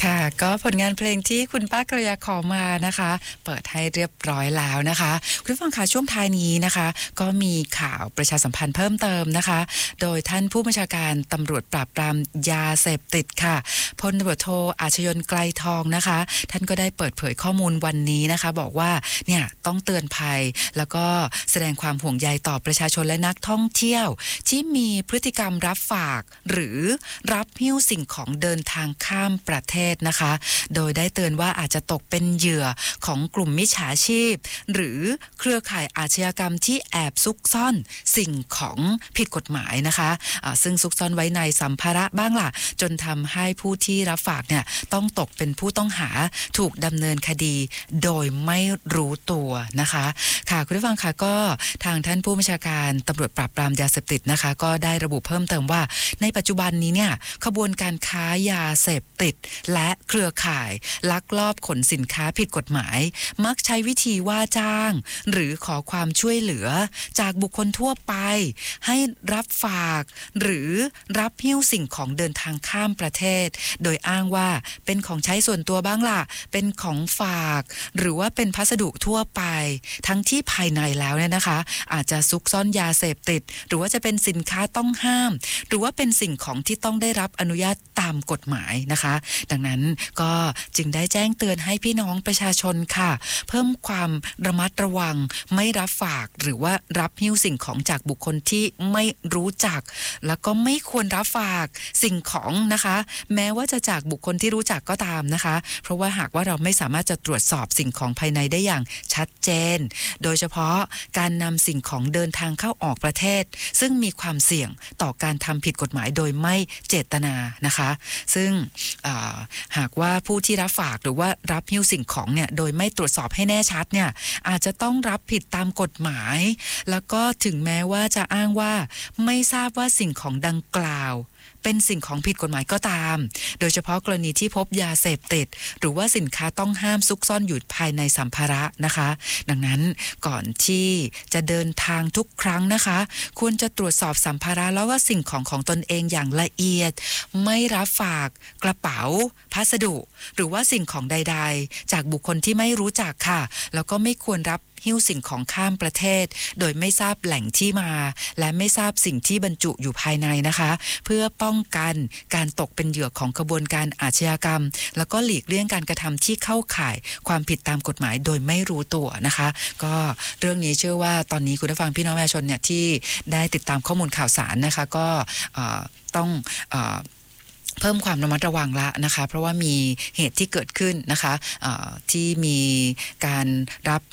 ค่ะก็ผลงานเพลงที่คุณป้ากระยาขอมานะคะเปิดให้เรียบร้อยแล้วนะคะคุณผู้ฟังคะช่วงท้ายนี้นะคะก็มีข่าวประชาสัมพันธ์เพิ่มเติมนะคะโดยท่านผู้บัญชาการตำรวจปราบปรามยาเสพติดค่ะพลตำรวจโทอาชยนต์ไกลทองนะคะท่านก็ได้เปิดเผยข้อมูลวันนี้นะคะบอกว่าเนี่ยต้องเตือนภัยแล้วก็แสดงความห่วงใยต่อประชาชนและนักท่องเที่ยวที่มีพฤติกรรมรับฝากหรือรับหิ้วสิ่งของเดินทางข้ามประเทศนะคะโดยได้เตือนว่าอาจจะตกเป็นเหยื่อของกลุ่มมิจฉาชีพหรือเครือข่ายอาชญากรรมที่แอบซุกซ่อนสิ่งของผิดกฎหมายนะคะซึ่งซุกซ่อนไว้ในสัมภาระบ้างล่ะจนทำให้ผู้ที่รับฝากเนี่ยต้องตกเป็นผู้ต้องหาถูกดำเนินคดีโดยไม่รู้ตัวนะคะค่ะคุณผู้ฟังค่ะก็ทางท่านผู้บัญชาการตำรวจปราบปรามยาเสพติดนะคะก็ได้ระบุเพิ่มเติมว่าในปัจจุบันนี้เนี่ยขบวนการค้ายาเสพติดและเครือข่ายลักลอบขนสินค้าผิดกฎหมายมักใช้วิธีว่าจ้างหรือขอความช่วยเหลือจากบุคคลทั่วไปให้รับฝากหรือรับหิ้วสิ่งของเดินทางข้ามประเทศโดยอ้างว่าเป็นของใช้ส่วนตัวบ้างล่ะเป็นของฝากหรือว่าเป็นพัสดุทั่วไปทั้งที่ภายในแล้วเนี่ยนะคะอาจจะซุกซ่อนยาเสพติดหรือว่าจะเป็นสินค้าต้องห้ามหรือว่าเป็นสิ่งของที่ต้องได้รับอนุญาตตามกฎหมายนะคะดังนั้นก็จึงได้แจ้งเตือนให้พี่น้องประชาชนค่ะเพิ่มความระมัดระวังไม่รับฝากหรือว่ารับหิ้วสิ่งของจากบุคคลที่ไม่รู้จักแล้วก็ไม่ควรรับฝากสิ่งของนะคะแม้ว่าจะจากบุคคลที่รู้จักก็ตามนะคะเพราะว่าหากว่าเราไม่สามารถจะตรวจสอบสิ่งของภายในได้อย่างชัดเจนโดยเฉพาะการนำสิ่งของเดินทางเข้าออกประเทศซึ่งมีความเสี่ยงต่อการทำผิดกฎหมายโดยไม่เจตนานะคะซึ่งหากว่าผู้ที่รับฝากหรือว่ารับหิ้วสิ่งของเนี่ยโดยไม่ตรวจสอบให้แน่ชัดเนี่ยอาจจะต้องรับผิดตามกฎหมายแล้วก็ถึงแม้ว่าจะอ้างว่าไม่ทราบว่าสิ่งของดังกล่าวเป็นสิ่งของผิดกฎหมายก็ตามโดยเฉพาะกรณีที่พบยาเสพติดหรือว่าสินค้าต้องห้ามซุกซ่อนอยู่ภายในสัมภาระนะคะดังนั้นก่อนที่จะเดินทางทุกครั้งนะคะควรจะตรวจสอบสัมภาระแล้วว่าสิ่งของของตนเองอย่างละเอียดไม่รับฝากกระเป๋าพัสดุหรือว่าสิ่งของใดๆจากบุคคลที่ไม่รู้จักค่ะแล้วก็ไม่ควรรับหิ้วสิ่งของข้ามประเทศโดยไม่ทราบแหล่งที่มาและไม่ทราบสิ่งที่บรรจุอยู่ภายในนะคะเพื่อป้องกันการตกเป็นเหยื่อของกระบวนการอาชญากรรมแล้วก็หลีกเลี่ยงการกระทำที่เข้าข่ายความผิดตามกฎหมายโดยไม่รู้ตัวนะคะก็เรื่องนี้เชื่อว่าตอนนี้คุณผู้ฟังพี่น้องประชาชนเนี่ยที่ได้ติดตามข้อมูลข่าวสารนะคะก็ต้องเพิ่มความระมัดระวังละนะคะเพราะว่ามีเหตุที่เกิดขึ้นนะคะที่มีการรับ